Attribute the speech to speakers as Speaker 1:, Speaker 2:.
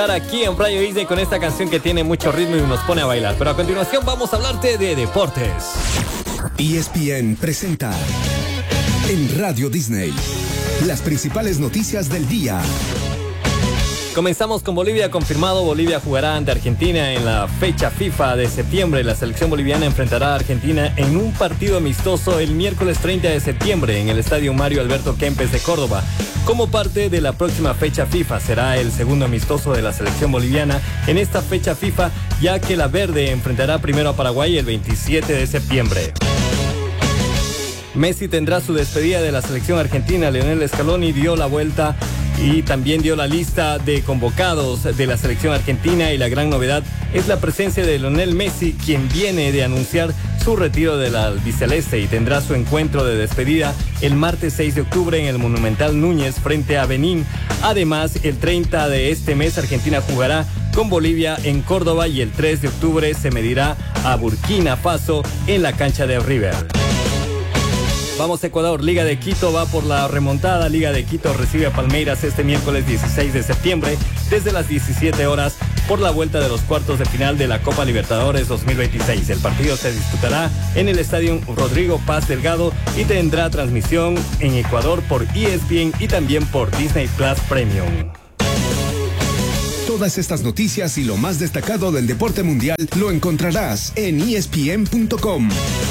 Speaker 1: Aquí en Radio Disney con esta canción que tiene mucho ritmo y nos pone a bailar. Pero a continuación vamos a hablarte de deportes.
Speaker 2: ESPN presenta en Radio Disney las principales noticias del día.
Speaker 1: Comenzamos con Bolivia. Confirmado, Bolivia jugará ante Argentina en la fecha FIFA de septiembre. La selección boliviana enfrentará a Argentina en un partido amistoso el miércoles 30 de septiembre en el Estadio Mario Alberto Kempes de Córdoba. Como parte de la próxima fecha FIFA, será el segundo amistoso de la selección boliviana en esta fecha FIFA, ya que la verde enfrentará primero a Paraguay el 27 de septiembre. Messi tendrá su despedida de la selección argentina. Lionel Scaloni dio la vuelta y también dio la lista de convocados de la selección argentina, y la gran novedad es la presencia de Lionel Messi, quien viene de anunciar su retiro de la albiceleste y tendrá su encuentro de despedida el martes 6 de octubre en el Monumental Núñez frente a Benín. Además, el 30 de este mes Argentina jugará con Bolivia en Córdoba y el 3 de octubre se medirá a Burkina Faso en la cancha de River. Vamos a Ecuador. Liga de Quito va por la remontada. Liga de Quito recibe a Palmeiras este miércoles 16 de septiembre desde las 17 horas por la vuelta de los cuartos de final de la Copa Libertadores 2026. El partido se disputará en el Estadio Rodrigo Paz Delgado y tendrá transmisión en Ecuador por ESPN y también por Disney Plus Premium.
Speaker 2: Todas estas noticias y lo más destacado del deporte mundial lo encontrarás en ESPN.com.